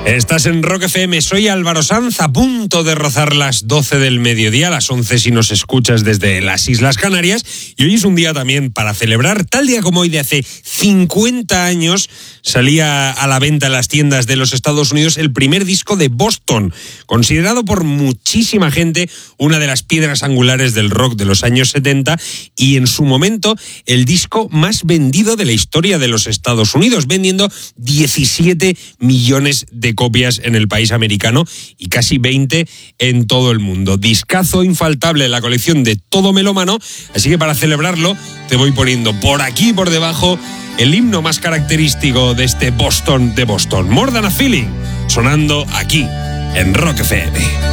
Estás en Rock FM, soy Álvaro Sanz, a punto de rozar las 12 del mediodía, las 11 si nos escuchas desde las Islas Canarias, y hoy es un día también para celebrar. Tal día como hoy de hace 50 años salía a la venta en las tiendas de los Estados Unidos el primer disco de Boston, considerado por muchísima gente una de las piedras angulares del rock de los años 70 y en su momento el disco más vendido de la historia de los Estados Unidos, vendiendo 17 millones de copias en el país americano y casi 20 en todo el mundo. Discazo infaltable en la colección de todo melómano, así que para celebrarlo te voy poniendo por aquí por debajo el himno más característico de este Boston de Boston, More Than a Feeling, sonando aquí en Rock FM.